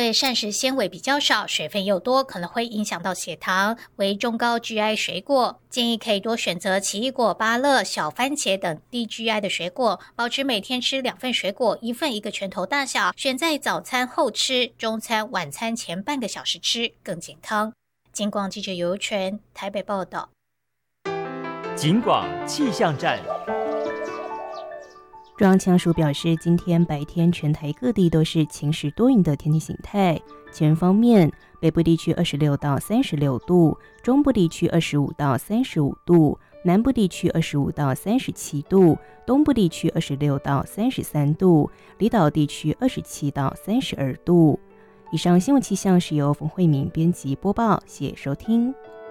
为膳食纤维比较少，水分又多，可能会影响到血糖，为中高 GI 水果。建议可以多选择奇异果、芭乐、小番茄等低 GI 的水果，保持每天吃2份水果，1份1个拳头大小，选在早餐后吃，中餐、晚餐前半个小时吃，更健康。警广记者尤纯台北报道。 警广气象站。 中央气象署表示，今天白天全台各地都是晴时多云的天气形态。气温方面，北部地区26到36度，中部地区25到35度，南部地区25到37度，东部地区26到33度，离岛地区27到32度。以上新闻气象是由冯慧敏编辑播报，谢谢收听。